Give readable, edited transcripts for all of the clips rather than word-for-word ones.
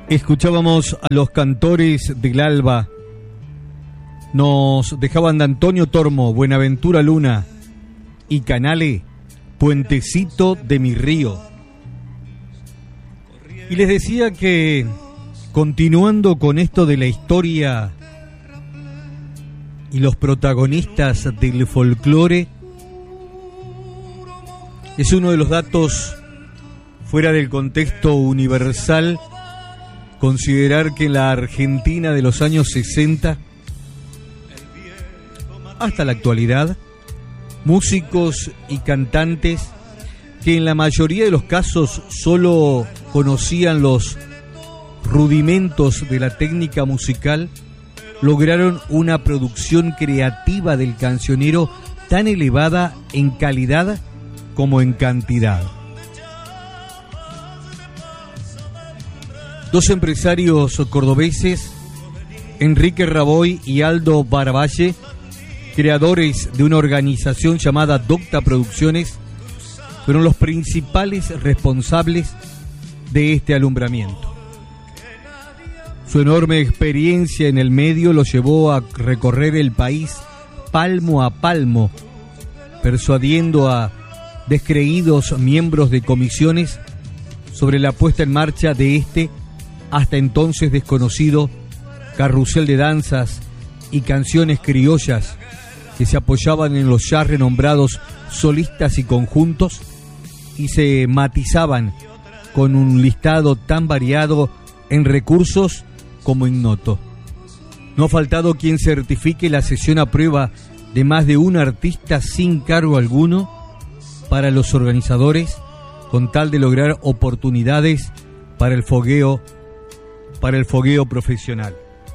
Escuchábamos a los cantores del Alba. Nos dejaban de Antonio Tormo, Buenaventura Luna y Canale, Puentecito de mi río. Y les decía que, continuando con esto de la historia y los protagonistas del folclore, es uno de los datos fuera del contexto universal considerar que en la Argentina de los años 60 hasta la actualidad, músicos y cantantes que en la mayoría de los casos solo conocían los rudimentos de la técnica musical, lograron una producción creativa del cancionero tan elevada en calidad como en cantidad. Dos empresarios cordobeses, Enrique Raboy y Aldo Baravalle, creadores de una organización llamada Docta Producciones, fueron los principales responsables de este alumbramiento. Su enorme experiencia en el medio lo llevó a recorrer el país palmo a palmo, persuadiendo a descreídos miembros de comisiones sobre la puesta en marcha de este hasta entonces desconocido carrusel de danzas y canciones criollas que se apoyaban en los ya renombrados solistas y conjuntos y se matizaban con un listado tan variado en recursos como ignoto. No ha faltado quien certifique la sesión a prueba de más de un artista sin cargo alguno para los organizadores, con tal de lograr oportunidades para el fogueo profesional.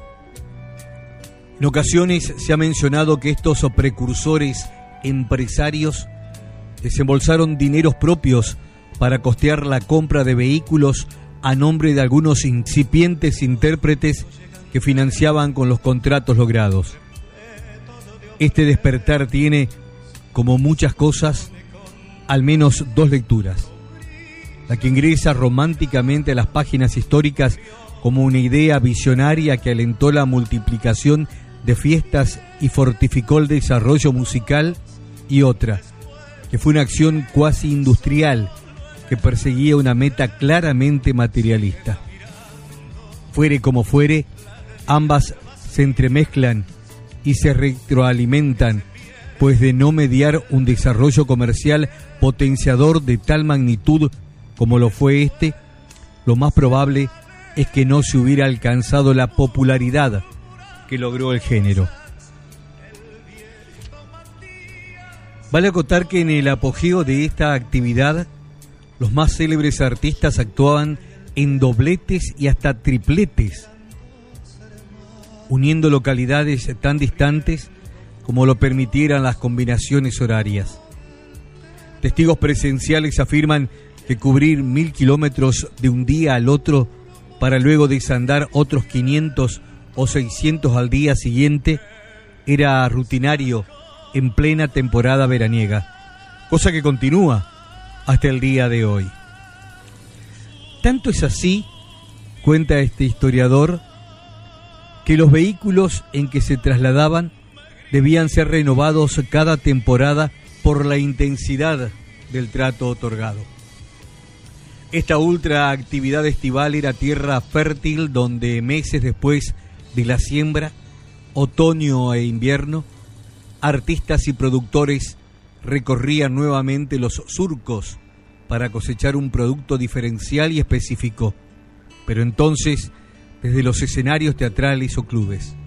En ocasiones se ha mencionado que estos precursores empresarios desembolsaron dineros propios para costear la compra de vehículos a nombre de algunos incipientes intérpretes que financiaban con los contratos logrados. Este despertar tiene, como muchas cosas, al menos dos lecturas. La que ingresa románticamente a las páginas históricas como una idea visionaria que alentó la multiplicación de fiestas y fortificó el desarrollo musical, y otra, que fue una acción cuasi industrial que perseguía una meta claramente materialista. Fuere como fuere, ambas se entremezclan y se retroalimentan, pues de no mediar un desarrollo comercial potenciador de tal magnitud como lo fue este, lo más probable es que no se hubiera alcanzado la popularidad que logró el género. Vale acotar que en el apogeo de esta actividad, los más célebres artistas actuaban en dobletes y hasta tripletes, uniendo localidades tan distantes como lo permitieran las combinaciones horarias. Testigos presenciales afirman que cubrir 1000 kilómetros de un día al otro para luego desandar otros 500 o 600 al día siguiente era rutinario en plena temporada veraniega, cosa que continúa hasta el día de hoy. Tanto es así, cuenta este historiador, que los vehículos en que se trasladaban debían ser renovados cada temporada por la intensidad del trato otorgado. Esta ultra actividad estival era tierra fértil donde meses después de la siembra, otoño e invierno, artistas y productores recorrían nuevamente los surcos para cosechar un producto diferencial y específico, pero entonces desde los escenarios teatrales o clubes.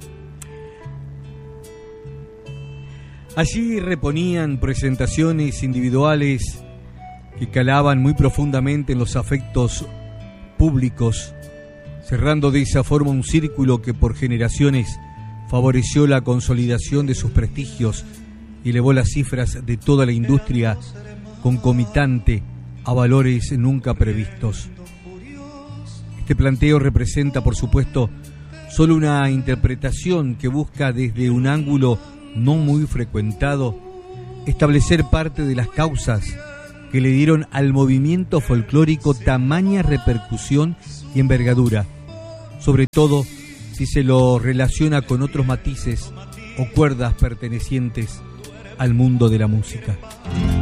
Allí reponían presentaciones individuales que calaban muy profundamente en los afectos públicos, cerrando de esa forma un círculo que por generaciones favoreció la consolidación de sus prestigios y elevó las cifras de toda la industria concomitante a valores nunca previstos. Este planteo representa, por supuesto, solo una interpretación que busca desde un ángulo no muy frecuentado establecer parte de las causas que le dieron al movimiento folclórico tamaña repercusión y envergadura, sobre todo si se lo relaciona con otros matices o cuerdas pertenecientes al mundo de la música.